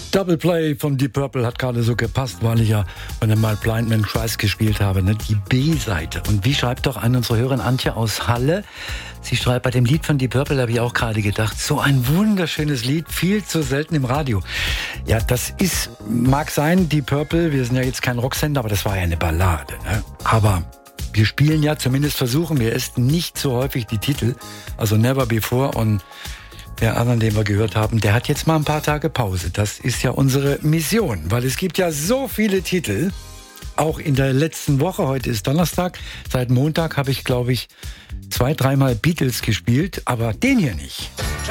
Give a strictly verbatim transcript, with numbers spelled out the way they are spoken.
Double Play von Deep Purple hat gerade so gepasst, weil ich ja, wenn ich mal Blind Man Cries gespielt habe, ne, die B-Seite. Und wie schreibt doch eine unserer Hörerin, Antje aus Halle? Sie schreibt, bei dem Lied von Deep Purple habe ich auch gerade gedacht, so ein wunderschönes Lied, viel zu selten im Radio. Ja, das ist, mag sein, Deep Purple, wir sind ja jetzt kein Rocksender, aber das war ja eine Ballade. Ne? Aber wir spielen ja, zumindest versuchen wir es, nicht so häufig die Titel, also Never Before und der anderen, den wir gehört haben, der hat jetzt mal ein paar Tage Pause. Das ist ja unsere Mission, weil es gibt ja so viele Titel, auch in der letzten Woche, heute ist Donnerstag, seit Montag habe ich, glaube ich, zwei, dreimal Beatles gespielt, aber den hier nicht.